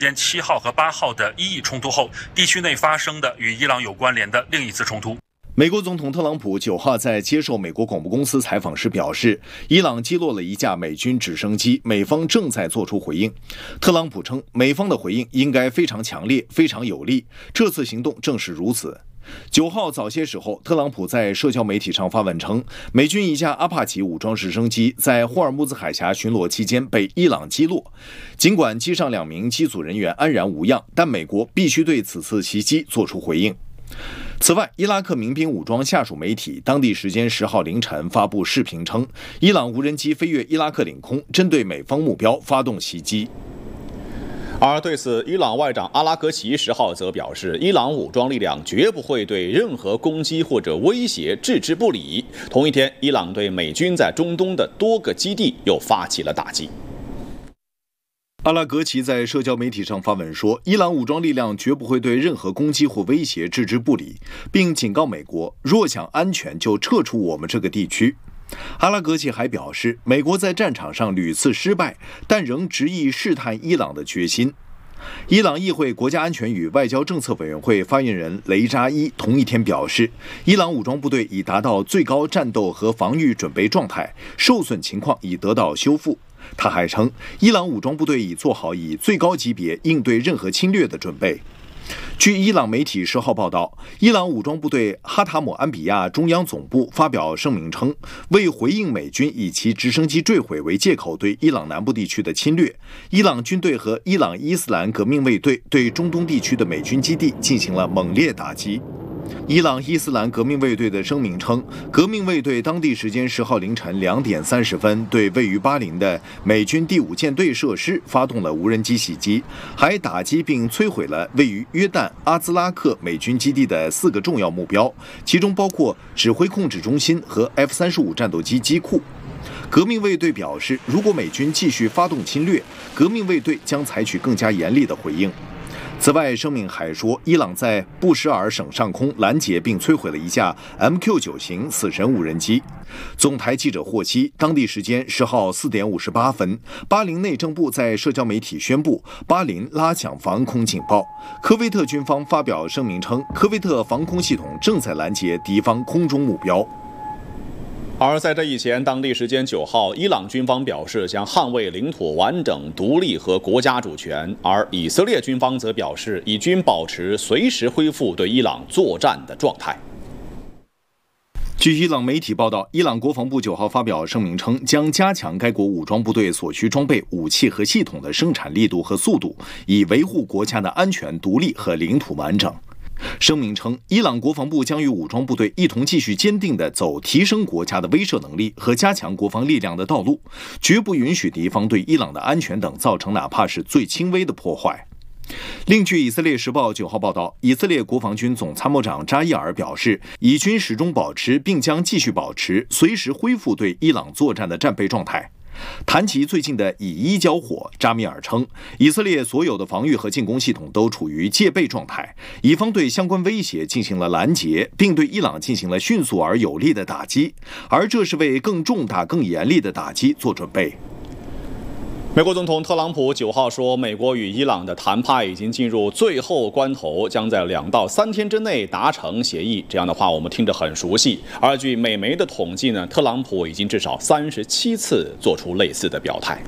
间7号和8号的伊以冲突后，地区内发生的与伊朗有关联的另一次冲突。 美国总统特朗普9号在接受美国广播公司采访时表示，伊朗击落了一架美军直升机，美方正在做出回应。特朗普称，美方的回应应该非常强烈、非常有力，这次行动正是如此。9号早些时候，特朗普在社交媒体上发文称，美军一架阿帕奇武装直升机在霍尔木兹海峡巡逻期间被伊朗击落。尽管机上2名机组人员安然无恙，但美国必须对此次袭击做出回应。此外，伊拉克民兵武装下属媒体当地时间10号凌晨发布视频称，伊朗无人机飞越伊拉克领空，针对美方目标发动袭击。 而对此，伊朗外长阿拉格齐10号则表示，伊朗武装力量绝不会对任何攻击或者威胁置之不理。同一天，伊朗对美军在中东的多个基地又发起了打击。 阿拉格齐在社交媒体上发文说，伊朗武装力量绝不会对任何攻击或威胁置之不理，并警告美国，若想安全就撤出我们这个地区。阿拉格齐还表示，美国在战场上屡次失败，但仍执意试探伊朗的决心。伊朗议会国家安全与外交政策委员会发言人雷扎伊同一天表示，伊朗武装部队已达到最高战斗和防御准备状态，受损情况已得到修复。他还称，伊朗武装部队已做好以最高级别应对任何侵略的准备。据伊朗媒体10号报道，伊朗武装部队哈塔姆安比亚中央总部发表声明称，为回应美军以其直升机坠毁为借口对伊朗南部地区的侵略，伊朗军队和伊朗伊斯兰革命卫队对中东地区的美军基地进行了猛烈打击。伊朗伊斯兰革命卫队的声明称，革命卫队当地时间10号凌晨2点30分对位于巴林的美军第5舰队设施发动了无人机袭击，还打击并摧毁了位于约旦阿兹拉克美军基地的4个重要目标，其中包括指挥控制中心和 F-35战斗机机库。革命卫队表示，如果美军继续发动侵略，革命卫队将采取更加严厉的回应。此外，声明还说，伊朗在布什尔省上空拦截并摧毁了一架 MQ-9 型死神无人机。总台记者获悉，当地时间10号4点58分，巴林内政部在社交媒体宣布，巴林拉响防空警报。科威特军方发表声明称，科威特防空系统正在拦截敌方空中目标。 而在这以前，当地时间9号，伊朗军方表示将捍卫领土完整、独立和国家主权，而以色列军方则表示，以军保持随时恢复对伊朗作战的状态。 据伊朗媒体报道，伊朗国防部9号发表声明称，将加强该国武装部队所需装备、武器和系统的生产力度和速度，以维护国家的安全、独立和领土完整。声明称，伊朗国防部将与武装部队一同继续坚定地走提升国家的威慑能力和加强国防力量的道路，绝不允许敌方对伊朗的安全等造成哪怕是最轻微的破坏。另据以色列时报9号报道，以色列国防军总参谋长扎伊尔表示，以军始终保持并将继续保持随时恢复对伊朗作战的战备状态。谈及最近的以伊交火，扎米尔称，以色列所有的防御和进攻系统都处于戒备状态，以方对相关威胁进行了拦截，并对伊朗进行了迅速而有力的打击，而这是为更重大、更严厉的打击做准备。 美国总统特朗普9号说，美国与伊朗的谈判已经进入最后关头，将在2到3天之内达成协议。这样的话，我们听着很熟悉。而据美媒的统计呢，特朗普已经至少37次做出类似的表态。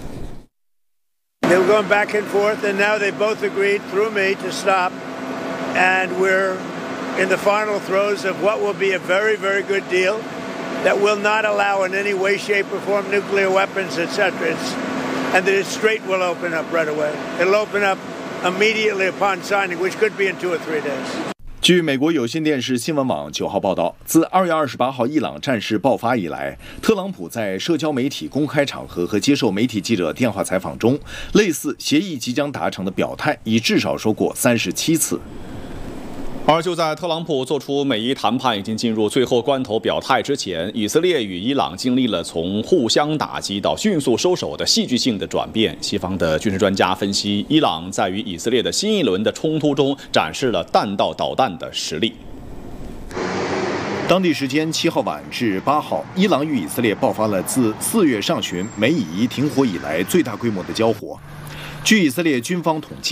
They were going back and forth, and now they both agreed through me to stop. And we're in the final throes of what will be a very, very good deal that will not allow in any way, shape, or form nuclear weapons, etc. And the strait will open up right away. It'll open up immediately upon signing, which could be in 2 or 3 days. 据美国有线电视新闻网9号报道，自2月28号伊朗战事爆发以来，特朗普在社交媒体公开场合和接受媒体记者电话采访中，类似协议即将达成的表态已至少说过37次。 而就在特朗普做出美伊谈判已经进入最后关头表态之前，以色列与伊朗经历了从互相打击到迅速收手的戏剧性的转变。西方的军事专家分析，伊朗在与以色列的新一轮的冲突中展示了弹道导弹的实力。 当地时间7号晚至8号，伊朗与以色列爆发了自4月上旬美以伊停火以来最大规模的交火。 据以色列军方统计，